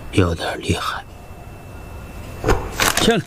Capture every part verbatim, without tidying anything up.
有点厉害。进来。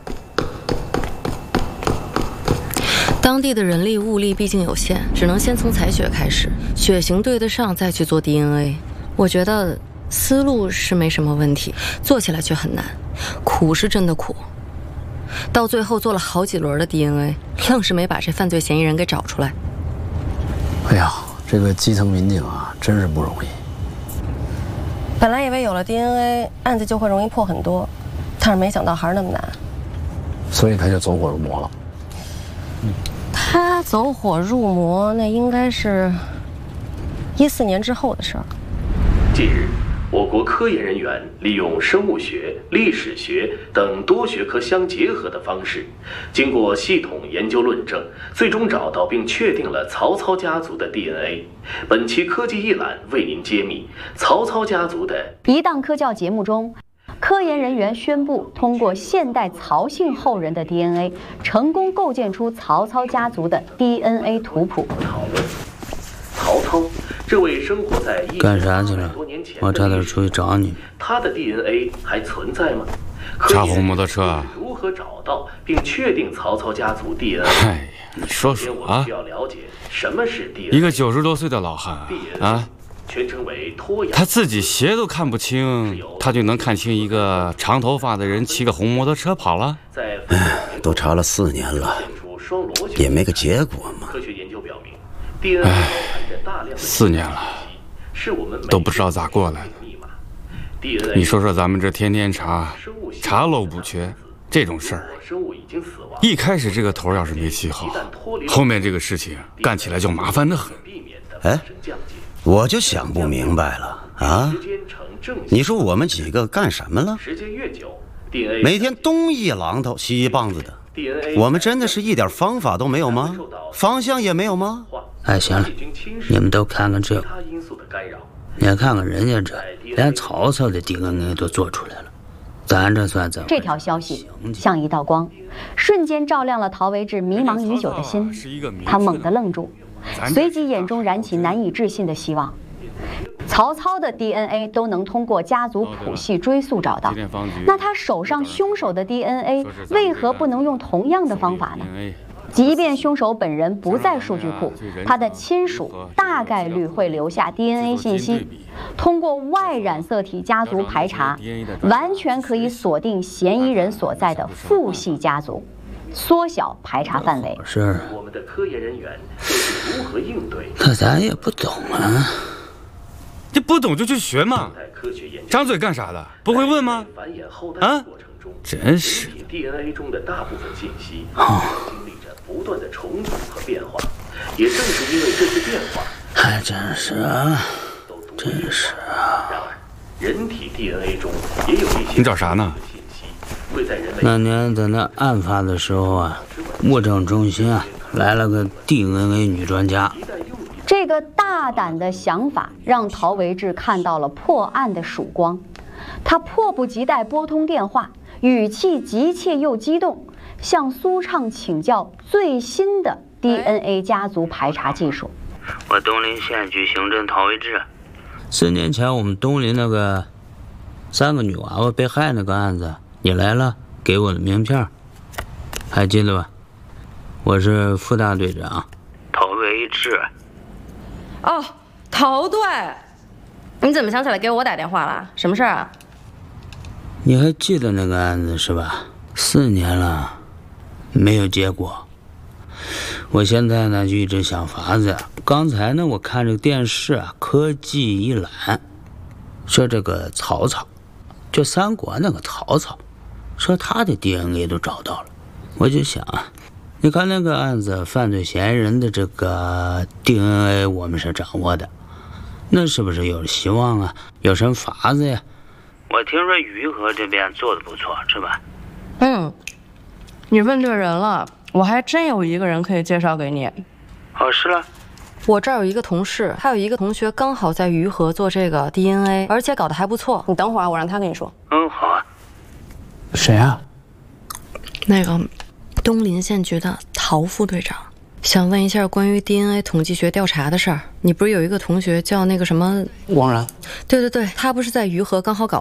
当地的人力物力毕竟有限，只能先从采血开始，血型对得上再去做 D N A。我觉得思路是没什么问题，做起来却很难，苦是真的苦。到最后做了好几轮的 D N A， 愣是没把这犯罪嫌疑人给找出来。 哎呀，这个基层民警啊，真是不容易。 本来以为有了 D N A， 案子就会容易破很多，但是没想到还是那么难。 所以他就走火入魔了。 嗯，他走火入魔，那应该是一四年之后的事儿。 近日，我国科研人员利用生物学、历史学等多学科相结合的方式，经过系统研究论证，最终找到并确定了曹操家族的 D N A。本期科技一览为您揭秘曹操家族的。 一档科教节目中，科研人员宣布通过现代曹姓后人的 D N A， 成功构建出曹操家族的 D N A 图谱。 曹操，这位生活在干啥去了？我差点出去找你。 他的 D N A 还存在吗？ 查红摩托车啊？ 如何找到并确定曹操家族 D N A？ 哎呀，你说说啊！ 需要了解什么是 D N A。 一个九十多岁的老汉啊， 全称为脱氧。 他自己鞋都看不清，他就能看清一个长头发的人骑个红摩托车跑了？ 哎，都查了四年了，也没个结果嘛。 科学研究表明 ，D N A 包含着大量的四年了， 是我们都不知道咋过来的。你说说咱们这天天查，查漏补缺这种事儿，一开始这个头要是没起好，后面这个事情干起来就麻烦得很。 哎，我就想不明白了啊！你说我们几个干什么了？每天东一榔头西一棒子的，我们真的是一点方法都没有吗？方向也没有吗？ 哎，行了，你们都看看这个，你看看人家这，连曹操的 D N A 都做出来了，咱这算怎么？ 这条消息像一道光，瞬间照亮了陶维志迷茫已久的心。他猛地愣住，随即眼中燃起难以置信的希望。曹操的 D N A 都能通过家族谱系追溯找到，那他手上凶手的 D N A 为何不能用同样的方法呢？即便凶手本人不在数据库，他的亲属大概率会留下 D N A 信息。通过 Y 染色体家族排查，完全可以锁定嫌疑人所在的父系家族，缩小排查范围。 是， 我们的科研人员是如何应对？ 可咱也不懂啊。 这不懂就去学嘛，张嘴干啥的？不会问吗？啊，真是。 D N A 中的大部分信息经历着不断的重组和变化，也正是因为这些变化， 还真是啊，真是啊。 然而，人体 D N A 中也有一些你找啥呢？ 信息会在人类那年在那案发的时候啊，物证中心啊来了个 D N A 女专家。 这个大胆的想法让陶维志看到了破案的曙光，他迫不及待拨通电话，语气急切又激动，向苏畅请教最新的 D N A 家族排查技术。 我东林县局刑侦陶维志，四年前我们东林那个三个女娃娃被害那个案子，你来了，给我的名片，还记得吧？我是副大队长陶维志。 哦，陶队，你怎么想起来给我打电话了？什么事儿啊？ 你还记得那个案子是吧？四年了，没有结果。我现在呢就一直想法子。刚才呢我看这个电视啊，科技一览，说这个曹操，就三国那个曹操，说他的 D N A 都找到了。我就想啊，你看那个案子，犯罪嫌疑人的这个 D N A 我们是掌握的，那是不是有希望啊？有什么法子呀？我听说于河这边做的不错，是吧？ 嗯，你问对人了，我还真有一个人可以介绍给你。 哦，是了。 我这儿有一个同事，还有一个同学刚好在于河做这个 D N A， 而且搞得还不错。 你等会儿，我让他跟你说。 嗯，好啊。谁啊？ 那个东林县局的陶副队长，想问一下关于 D N A 统计学调查的事儿。你不是有一个同学叫那个什么王然？ 对对对，他不是在于河刚好搞